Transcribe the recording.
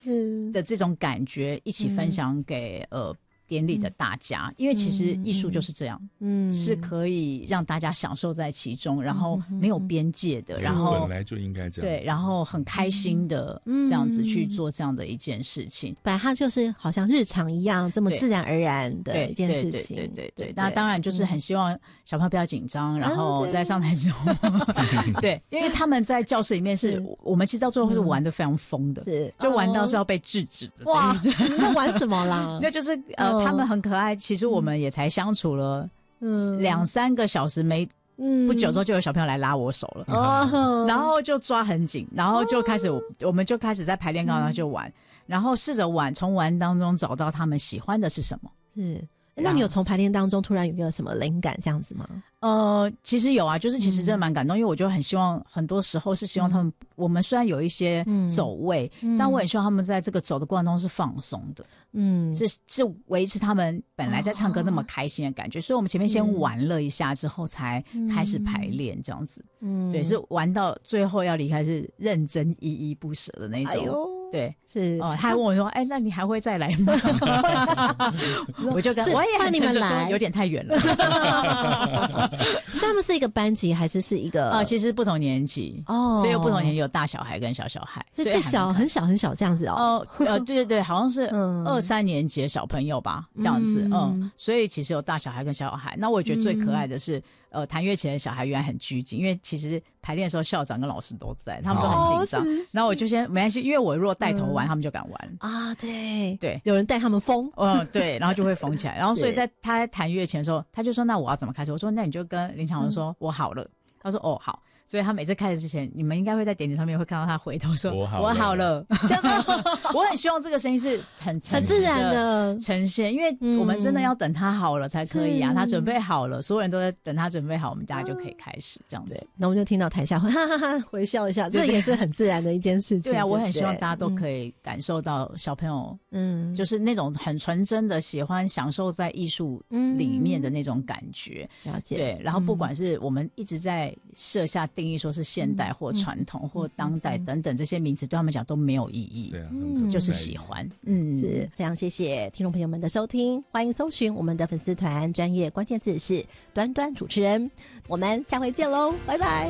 的这种感觉一起分享给典礼的大家，因为其实艺术就是这样，是可以让大家享受在其中，然后没有边界的，然后本来就应该这样， 对，然后很开心的这样子去做这样的一件事情， 本来它就是好像日常一样这么自然而然的一件事情， 对，那当然就是很希望小朋友不要紧张，然后在上台之后，对，因为他们在教室里面是我们其实到最后是玩得非常疯的， 是就玩到是要被制止的， 哇，你在玩什么啦？ 那就是他们很可爱，其实我们也才相处了2-3个小时，不久之后就有小朋友来拉我手了，然后就抓很紧，然后就开始我们就开始在排练岗上就玩，然后试着从玩当中找到他们喜欢的是什么。 是，那你有从排练当中突然有一个什么灵感这样子吗？ 其实有啊，就是其实真的蛮感动，因为我就很希望，很多时候是希望他们，我们虽然有一些走位，但我也希望他们在这个走的过程中是放松的，是维持他们本来在唱歌那么开心的感觉，所以我们前面先玩了一下之后才开始排练这样子，对，是玩到最后要离开是认真依依不舍的那种。对，是他还问我说：“那你还会再来吗？”我就跟我也很诚实说，有点太远了。 所以他们是一个班级还是一个？ 其实不同年级所以有不同年级，有大小孩跟小小孩， 所以最小很小很小这样子对，好像是2-3年级的小朋友吧，这样子，所以其实有大小孩跟小小孩。那我也觉得最可爱的是，弹乐器的小孩原来很拘谨，因为其实排练的时候校长跟老师都在，他们都很紧张。然后我就先没关系，因为我如果带头玩，他们就敢玩啊。 对， 有人带他们疯， 对，然后就会疯起来。然后所以他在弹乐前的时候，他就说：“那我要怎么开始？”我说：“那你就跟林强文说，我好了。”他说：“哦，好。”所以他每次开始之前，你们应该会在典礼上面会看到他回头说：“我好了。”这样子，我很希望这个声音是很自然的呈现，因为我们真的要等他好了才可以啊。他准备好了，所有人都在等他准备好，我们大家就可以开始这样子。 那我们就听到台下会哈哈哈回笑一下，这也是很自然的一件事情。 对啊，我很希望大家都可以感受到小朋友，就是那种很纯真的喜欢享受在艺术里面的那种感觉。 了解。 对，然后不管是我们一直在设下定义说是现代或传统或当代等等这些名词对他们讲都没有意义， 对啊， 就是喜欢。 是非常谢谢听众朋友们的收听，欢迎搜寻我们的粉丝团，专业关键字是端端主持人，我们下回见喽，拜拜。